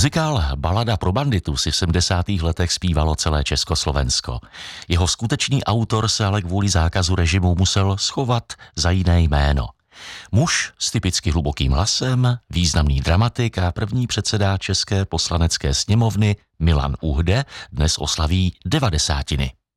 Muzikál Balada pro banditu si v 70. letech zpívalo celé Československo. Jeho skutečný autor se ale kvůli zákazu režimu musel schovat za jiné jméno. Muž s typicky hlubokým hlasem, významný dramatik a první předseda České poslanecké sněmovny Milan Uhde dnes oslaví 90.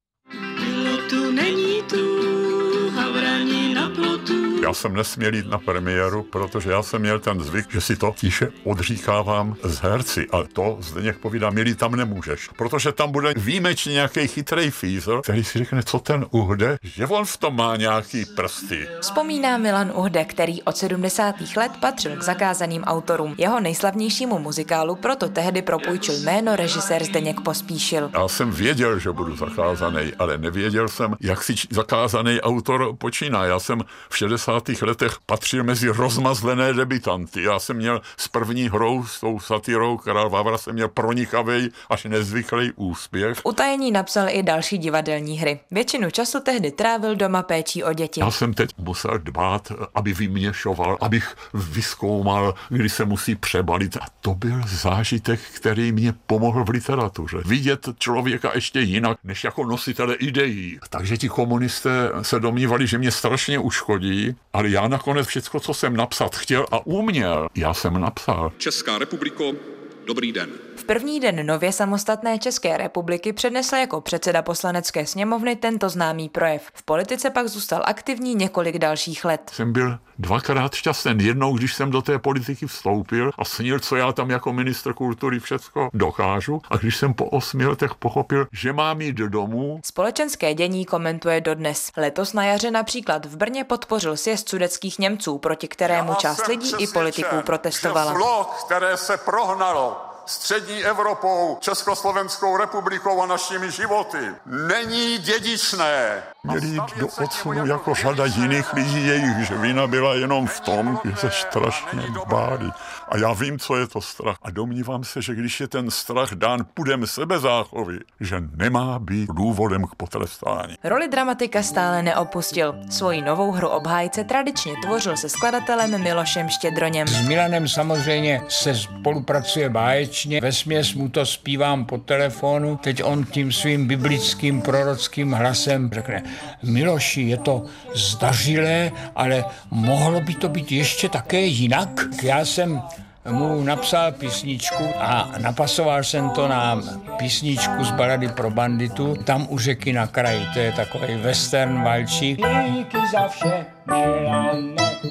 Já jsem nesměl jít na premiéru, protože já jsem měl ten zvyk, že si to tiše odříkávám s herci. A to Zdeněk povídá, milý, tam nemůžeš. Protože tam bude výjimečně nějaký chytrý fízl, který si řekne, co ten Uhde, že on v tom má nějaký prsty. Vzpomíná Milan Uhde, který od 70. let patřil k zakázaným autorům. Jeho nejslavnějšímu muzikálu proto tehdy propůjčil jméno režisér Zdeněk Pospíšil. Já jsem věděl, že budu zakázaný, ale nevěděl jsem, jak si zakázaný autor počíná. Já jsem v 60. letech patřil mezi rozmazlené debutanty. Já jsem měl s první hrou, s tou satírou Král Vavra, jsem měl pronikavý až nezvyklý úspěch. V utajení napsal i další divadelní hry. Většinu času tehdy trávil doma péčí o děti. Já jsem teď musel dbát, aby vyměšoval, abych vyzkoumal, kdy se musí přebalit. A to byl zážitek, který mě pomohl v literatuře. Vidět člověka ještě jinak, než jako nositele ideí. Takže ti komunisté se domnívali, že mě strašně uškodí, ale já nakonec všecko, co jsem napsat chtěl a uměl, já jsem napsal. Česká republiko, dobrý den. V první den nově samostatné České republiky přednesl jako předseda Poslanecké sněmovny tento známý projev. V politice pak zůstal aktivní několik dalších let. Jsem byl dvakrát šťastný. Jednou, když jsem do té politiky vstoupil a snil, co já tam jako ministr kultury všecko dokážu. A když jsem po 8 letech pochopil, že mám jít domů. Společenské dění komentuje dodnes. Letos na jaře například v Brně podpořil sjezd sudetských Němců, proti kterému část lidí i politiků protestovala. Že zlo, které se prohnalo střední Evropou, Československou republikou a našimi životy, není dědičné. Měli jít do odsunu jako řada jiných lidí, jejich vina byla jenom v tom, že se strašně báli. A já vím, co je to strach. A domnívám se, že když je ten strach dán pudem sebezáchovy, že nemá být důvodem k potrestání. Roli dramatika stále neopustil. Svoji novou hru Obhájce tradičně tvořil se skladatelem Milošem Štědroněm. S Milanem samozřejmě se spolupracuje báječně. Vesměs mu to zpívám po telefonu. Teď on tím svým biblickým prorockým hlasem řekne: Miloši, je to zdařilé, ale mohlo by to být ještě také jinak. Já jsem mu napsal písničku a napasoval jsem to na písničku z Balady pro banditu, Tam u řeky na kraji, to je takový western valčík. Díky za vše, Milane,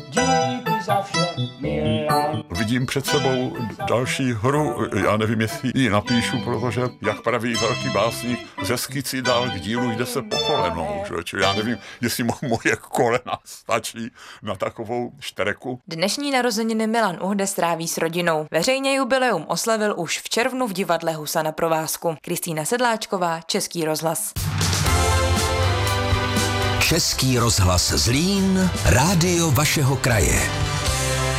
díky za vše, Milane. Vidím před sebou další hru, já nevím, jestli ji napíšu, protože, jak praví velký básník, ze skici dál k dílu jde se po kolenou, že? Čili já nevím, jestli moje kolena stačí na takovou štreku. Dnešní narozeniny Milan Uhde stráví s rodinou. Veřejně jubileum oslavil už v červnu v divadle Husa na Provázku. Kristýna Sedláčková, Český rozhlas. Český rozhlas Zlín, rádio vašeho kraje.